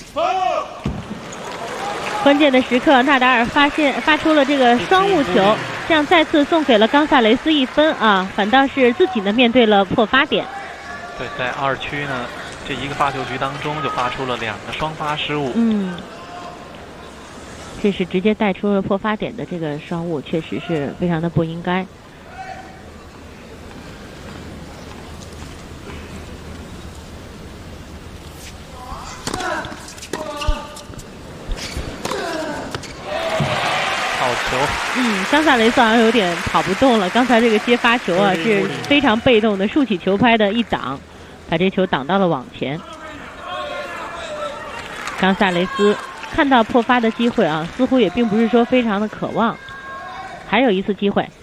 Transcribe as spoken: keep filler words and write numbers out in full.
关键的时刻，纳达尔发现发出了这个双误球，这样再次送给了冈萨雷斯一分啊，反倒是自己呢面对了破发点。 对，在二区呢，这一个发球局当中就发出了两个双发失误。 嗯，这是直接带出了破发点的这个双误，确实是非常的不应该。嗯，冈萨雷斯好像有点跑不动了。刚才这个接发球啊是非常被动的，竖起球拍的一挡，把这球挡到了网前。冈萨雷斯看到破发的机会啊，似乎也并不是说非常的渴望。还有一次机会，